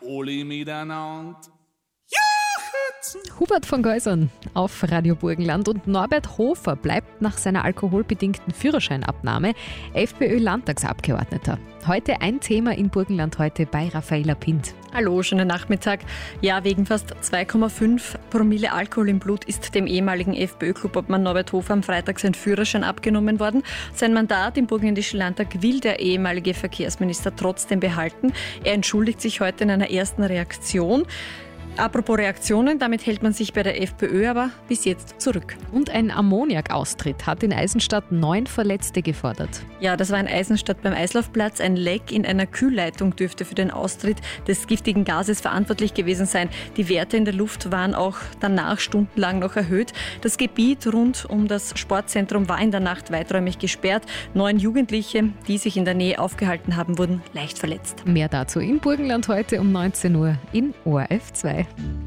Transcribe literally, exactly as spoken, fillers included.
alle miteinander. Hubert von Geusern auf Radio Burgenland und Norbert Hofer bleibt nach seiner alkoholbedingten Führerscheinabnahme FPÖ-Landtagsabgeordneter. Heute ein Thema in Burgenland heute bei Raffaella Pint. Hallo, schönen Nachmittag. Ja, wegen fast zwei Komma fünf Promille Alkohol im Blut ist dem ehemaligen FPÖ-Clubobmann Norbert Hofer am Freitag sein Führerschein abgenommen worden. Sein Mandat im Burgenländischen Landtag will der ehemalige Verkehrsminister trotzdem behalten. Er entschuldigt sich heute in einer ersten Reaktion. Apropos Reaktionen, damit hält man sich bei der FPÖ aber bis jetzt zurück. Und ein Ammoniakaustritt hat in Eisenstadt neun Verletzte gefordert. Ja, das war in Eisenstadt beim Eislaufplatz. Ein Leck in einer Kühlleitung dürfte für den Austritt des giftigen Gases verantwortlich gewesen sein. Die Werte in der Luft waren auch danach stundenlang noch erhöht. Das Gebiet rund um das Sportzentrum war in der Nacht weiträumig gesperrt. Neun Jugendliche, die sich in der Nähe aufgehalten haben, wurden leicht verletzt. Mehr dazu im Burgenland heute um neunzehn Uhr in O R F zwei.